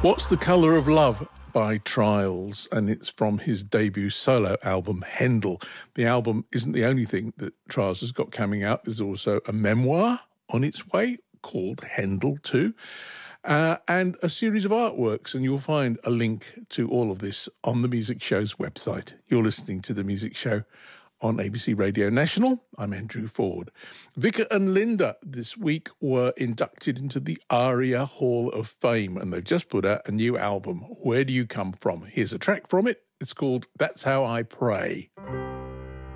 What's the Colour of Love by Trials, and it's from his debut solo album, Handel. The album isn't the only thing that Trials has got coming out. There's also a memoir on its way called Handel 2, and a series of artworks, and you'll find a link to all of this on the Music Show's website. You're listening to The Music Show on ABC Radio National. I'm Andrew Ford. Vika and Linda this week were inducted into the ARIA Hall of Fame, and they've just put out a new album, Where Do You Come From? Here's a track from it. It's called That's How I Pray.